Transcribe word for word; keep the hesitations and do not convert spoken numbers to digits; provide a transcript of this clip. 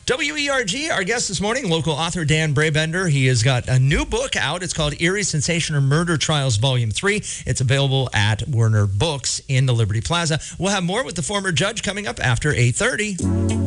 W E R G, our guest this morning, local author Dan Brabender. He has got a new book out. It's called Erie Sensational Murder Trials Volume three. It's available at Werner Books in the Liberty Plaza. We'll have more with the former judge coming up after eight thirty.